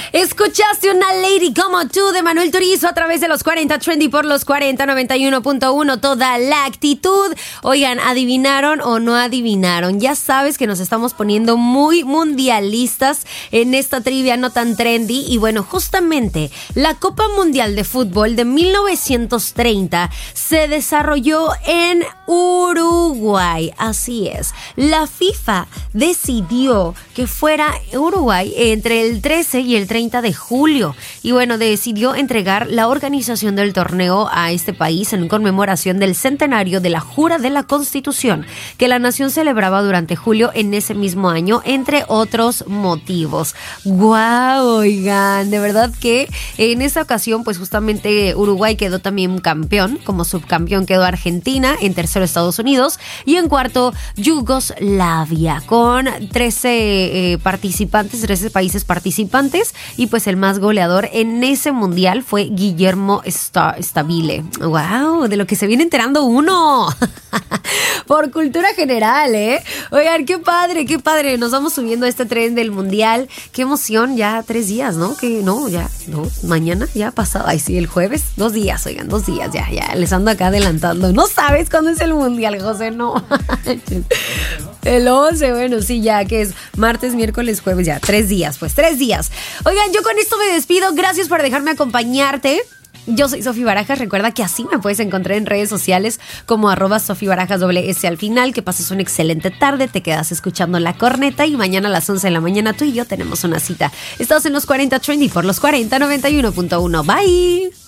Escuchaste una Lady como tú de Manuel Turizo a través de los 40 Trendy por los 40 91.1, toda la actitud. Oigan, ¿adivinaron o no adivinaron? Ya sabes que nos estamos poniendo muy mundialistas en esta trivia no tan trendy. Y bueno, justamente la Copa Mundial de Fútbol de 1930 se desarrolló en Uruguay. Así es. La FIFA decidió que fuera Uruguay entre el 13 y el 30 de julio. Y bueno, decidió entregar la organización del torneo a este país en conmemoración del centenario de la Jura de la Constitución, que la nación celebraba durante julio en ese mismo año, entre otros motivos. ¡Guau! Oigan, de verdad que en esta ocasión, pues justamente Uruguay quedó también campeón. Como subcampeón quedó Argentina, en tercero Estados Unidos y en cuarto Yugoslavia, con 13 países participantes, y pues el más goleador en ese mundial fue Guillermo Stabile. ¡Wow! De lo que se viene enterando uno por cultura general, ¿eh? Oigan, qué padre, qué padre. Nos vamos subiendo a este tren del mundial. Qué emoción, ya 3 días, ¿no? Que no, ya, no, mañana ya pasado. Ay, sí, el jueves, 2 días, oigan, 2 días, ya, les ando acá adelantando. No sabes cuándo es el mundial, José, no. El 11, bueno, sí, ya que es martes, miércoles, jueves, ya, 3 días, pues 3 días. Oigan, yo con esto me despido. Gracias por dejarme acompañarte. Yo soy Sofi Barajas. Recuerda que así me puedes encontrar en redes sociales como @SofiBarajas _ al final. Que pases una excelente tarde, te quedas escuchando La Corneta y mañana a las 11 de la mañana tú y yo tenemos una cita. Estamos en los 40 Trendy por los 40 91.1. Bye.